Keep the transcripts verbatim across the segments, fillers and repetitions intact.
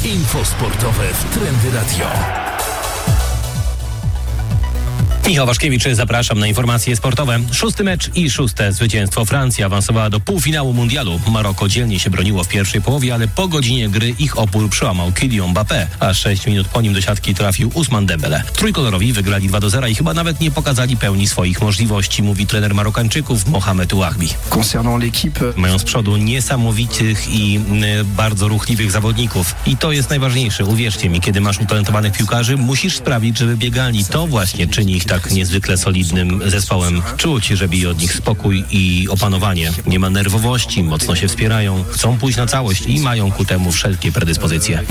Info sportowe w Trendy Radio. Michał Waszkiewicz, zapraszam na informacje sportowe. Szósty mecz i szóste zwycięstwo. Francja awansowała do półfinału mundialu. Maroko dzielnie się broniło w pierwszej połowie, ale po godzinie gry ich opór przełamał Kylian Mbappé, a sześć minut po nim do siatki trafił Ousmane Dembele. Trójkolorowi wygrali dwa do zera i chyba nawet nie pokazali pełni swoich możliwości, mówi trener Marokańczyków Mohamed Ouahbi. Mają z przodu niesamowitych i y, bardzo ruchliwych zawodników. I to jest najważniejsze. Uwierzcie mi, kiedy masz utalentowanych piłkarzy, musisz sprawić, żeby biegali. To właśnie czyni ich tak niezwykle solidnym zespołem. Czuć, że bije od nich spokój i opanowanie. Nie ma nerwowości, mocno się wspierają, chcą pójść na całość i mają ku temu wszelkie predyspozycje.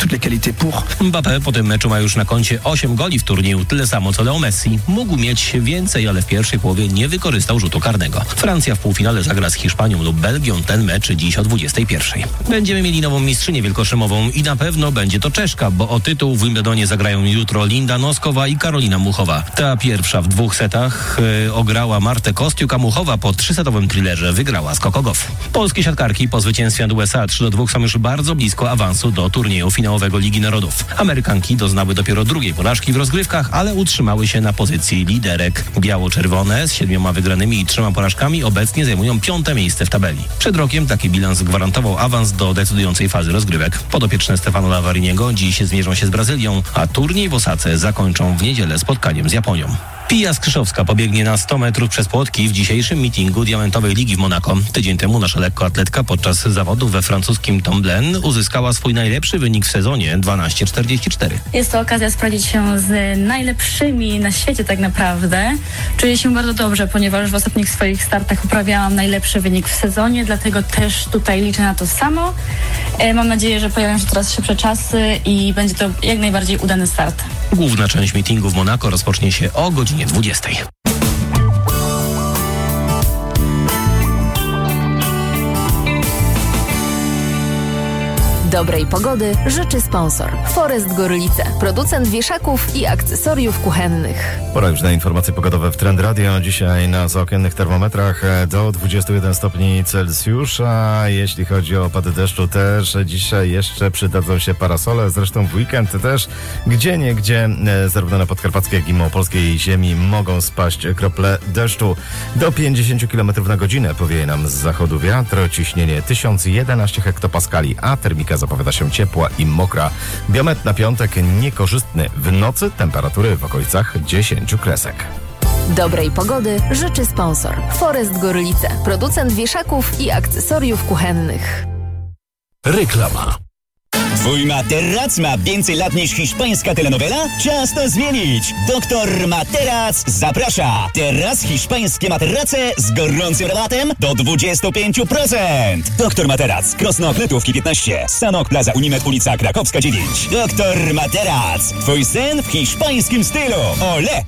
Mbappé po tym meczu ma już na koncie osiem goli w turnieju, tyle samo co Leo Messi. Mógł mieć więcej, ale w pierwszej połowie nie wykorzystał rzutu karnego. Francja w półfinale zagra z Hiszpanią lub Belgią. Ten mecz dziś o dwudziestej pierwszej. Będziemy mieli nową mistrzynię wielkoszymową i na pewno będzie to Czeszka, bo o tytuł w Wimbledonie zagrają jutro Linda Noskowa i Karolina Muchowa. Ta pierwsza w dwóch setach yy, ograła Martę Kostiuk, a Muchowa po trzysetowym thrillerze wygrała z Coco Gauff. Polskie siatkarki po zwycięstwie nad U S A trzy do dwóch są już bardzo blisko awansu do turnieju finałowego Ligi Narodów. Amerykanki doznały dopiero drugiej porażki w rozgrywkach, ale utrzymały się na pozycji liderek. Biało-czerwone z siedmioma wygranymi i trzema porażkami obecnie zajmują piąte miejsce w tabeli. Przed rokiem taki bilans gwarantował awans do decydującej fazy rozgrywek. Podopieczne Stefano Lavariniego dziś zmierzą się z Brazylią, a turniej w Osace zakończą w niedzielę spotkaniem z Japonią. Pia Skrzyszowska pobiegnie na sto metrów przez płotki w dzisiejszym meetingu Diamentowej Ligi w Monako. Tydzień temu nasza lekkoatletka podczas zawodów we francuskim Tomblaine uzyskała swój najlepszy wynik w sezonie dwanaście czterdzieści cztery. Jest to okazja sprawdzić się z najlepszymi na świecie tak naprawdę. Czuję się bardzo dobrze, ponieważ w ostatnich swoich startach uprawiałam najlepszy wynik w sezonie, dlatego też tutaj liczę na to samo. Mam nadzieję, że pojawią się coraz szybsze czasy i będzie to jak najbardziej udany start. Główna część meetingu w Monako rozpocznie się o godzinie dwudziestej. Dobrej pogody życzy sponsor Forest Gorlice, producent wieszaków i akcesoriów kuchennych. Pora już na informacje pogodowe w Trend Radio. Dzisiaj na zaokiennych termometrach do dwudziestu jeden stopni Celsjusza. Jeśli chodzi o opady deszczu, też dzisiaj jeszcze przydadzą się parasole. Zresztą w weekend też gdzieniegdzie, zarówno na podkarpackiej, jak i małopolskiej ziemi mogą spaść krople deszczu. Do pięćdziesięciu kilometrów na godzinę powieje nam z zachodu wiatr. Ciśnienie tysiąc jedenaście hektopaskali, a termika zapowiada się ciepła i mokra. Biometr na piątek niekorzystny. W nocy temperatury w okolicach dziesięciu kresek. Dobrej pogody życzy sponsor Forest Gorlice, producent wieszaków i akcesoriów kuchennych. Reklama. Twój materac ma więcej lat niż hiszpańska telenowela? Czas to zmienić! Doktor Materac zaprasza! Teraz hiszpańskie materace z gorącym rabatem do dwadzieścia pięć procent! Doktor Materac, Krosno Okletówki piętnaście, Sanok Plaza Unimed, ulica Krakowska dziewięć. Doktor Materac, twój sen w hiszpańskim stylu! Ole!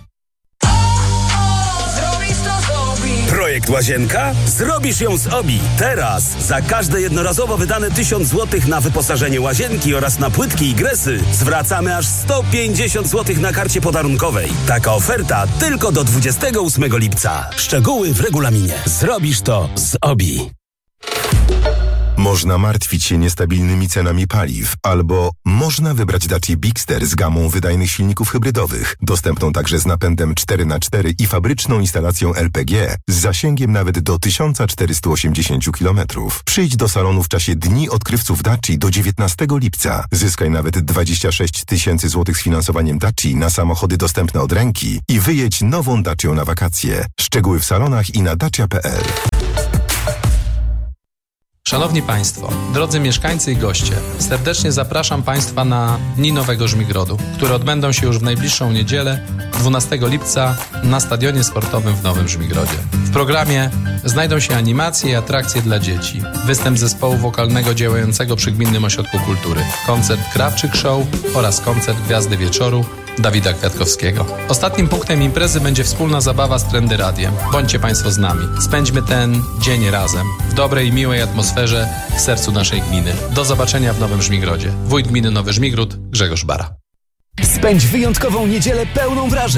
Projekt Łazienka? Zrobisz ją z O B I. Teraz za każde jednorazowo wydane tysiąc złotych na wyposażenie łazienki oraz na płytki i gresy zwracamy aż sto pięćdziesiąt złotych na karcie podarunkowej. Taka oferta tylko do dwudziestego ósmego lipca. Szczegóły w regulaminie. Zrobisz to z O B I. Można martwić się niestabilnymi cenami paliw, albo można wybrać Dacia Bigster z gamą wydajnych silników hybrydowych, dostępną także z napędem cztery na cztery i fabryczną instalacją L P G z zasięgiem nawet do tysiąc czterysta osiemdziesiąt kilometrów. Przyjdź do salonu w czasie Dni Odkrywców Daci do dziewiętnastego lipca. Zyskaj nawet dwadzieścia sześć tysięcy złotych z finansowaniem Daci na samochody dostępne od ręki i wyjedź nową Dacią na wakacje. Szczegóły w salonach i na dacia kropka p l. Szanowni Państwo, drodzy mieszkańcy i goście, serdecznie zapraszam Państwa na Dni Nowego Żmigrodu, które odbędą się już w najbliższą niedzielę, dwunastego lipca, na Stadionie Sportowym w Nowym Żmigrodzie. W programie znajdą się animacje i atrakcje dla dzieci, występ zespołu wokalnego działającego przy Gminnym Ośrodku Kultury, koncert Krawczyk Show oraz koncert Gwiazdy Wieczoru Dawida Kwiatkowskiego. Ostatnim punktem imprezy będzie wspólna zabawa z Trendy Radiem. Bądźcie Państwo z nami. Spędźmy ten dzień razem, w dobrej i miłej atmosferze, w sercu naszej gminy. Do zobaczenia w Nowym Żmigrodzie. Wójt Gminy Nowy Żmigród, Grzegorz Bara. Spędź wyjątkową niedzielę pełną wrażeń.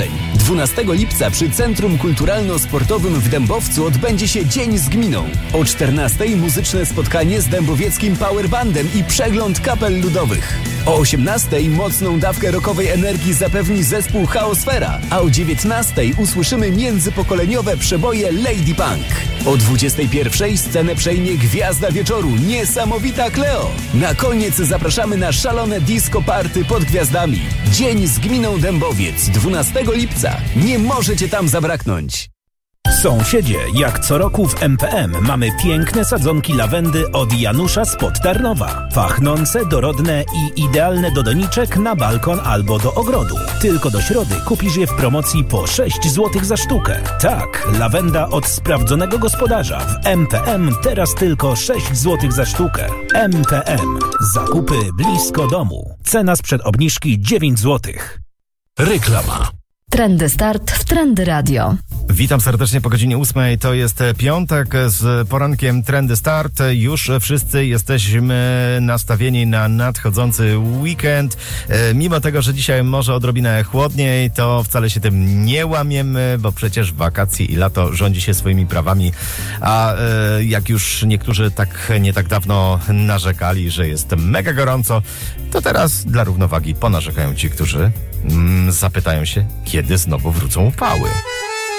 dwunastego lipca przy Centrum Kulturalno-Sportowym w Dębowcu odbędzie się Dzień z Gminą. O czternastej muzyczne spotkanie z dębowieckim powerbandem i przegląd kapel ludowych. O osiemnastej mocną dawkę rockowej energii zapewni zespół Chaosfera, a o dziewiętnastej usłyszymy międzypokoleniowe przeboje Lady Punk. O dwudziestej pierwszej scenę przejmie gwiazda wieczoru, niesamowita Cleo. Na koniec zapraszamy na szalone disco party pod gwiazdami. Dzień z Gminą Dębowiec, dwunastego lipca. Nie możecie tam zabraknąć. Sąsiedzie, jak co roku w M P M mamy piękne sadzonki lawendy od Janusza spod Tarnowa. Pachnące, dorodne i idealne do doniczek na balkon albo do ogrodu. Tylko do środy kupisz je w promocji po sześć złotych za sztukę. Tak, lawenda od sprawdzonego gospodarza. W M P M teraz tylko sześć złotych za sztukę. M P M. Zakupy blisko domu. Cena sprzed obniżki dziewięć złotych. Reklama. Trendy Start w Trendy Radio. Witam serdecznie po godzinie ósmej. To jest piątek z porankiem Trendy Start. Już wszyscy jesteśmy nastawieni na nadchodzący weekend. Mimo tego, że dzisiaj może odrobinę chłodniej, to wcale się tym nie łamiemy, bo przecież wakacje i lato rządzi się swoimi prawami. A jak już niektórzy tak nie tak dawno narzekali, że jest mega gorąco, to teraz dla równowagi ponarzekają ci, którzy mm, zapytają się, kiedy znowu wrócą upały.